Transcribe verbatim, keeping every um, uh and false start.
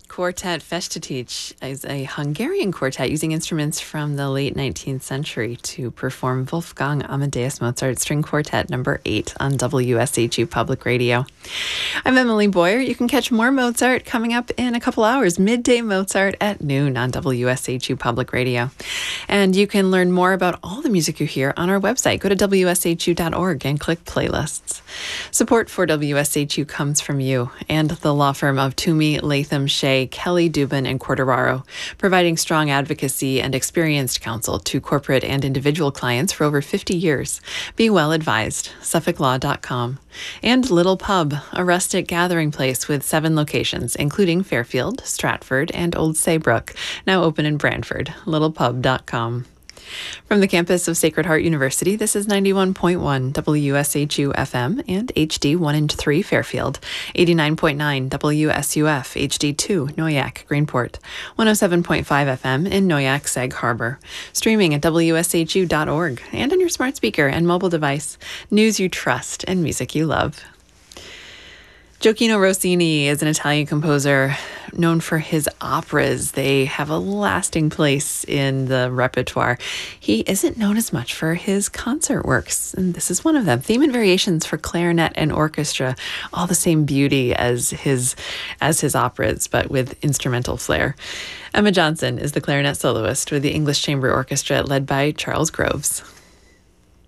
Quartet Festetics is a Hungarian quartet using instruments from the late nineteenth century to perform Wolfgang Amadeus Mozart String Quartet number eight on W S H U Public Radio. I'm Emily Boyer. You can catch more Mozart coming up in a couple hours, midday Mozart at noon on W S H U Public Radio. And you can learn more about all the music you hear on our website. Go to W S H U dot org and click playlists. Support for W S H U comes from you and the law firm of Toomey, Latham, Shea, Kelly, Dubin, and Quartararo, providing strong advocacy and experienced counsel to corporate and individual clients for over fifty years. Be well advised. Suffolk Law dot com. And Little Pub, a rustic gathering place with seven locations, including Fairfield, Stratford, and Old Saybrook, now open in Brantford. Little Pub dot com. From the campus of Sacred Heart University, this is ninety-one point one W S H U F M and H D one and three Fairfield, eighty-nine point nine W S U F H D two Noyac Greenport, one oh seven point five F M in Noyac Sag Harbor, streaming at W S H U dot org and on your smart speaker and mobile device. News you trust and music you love. Gioachino Rossini is an Italian composer known for his operas. They have a lasting place in the repertoire. He isn't known as much for his concert works, and this is one of them. Theme and variations for clarinet and orchestra, all the same beauty as his as his operas, but with instrumental flair. Emma Johnson is the clarinet soloist with the English Chamber Orchestra led by Charles Groves.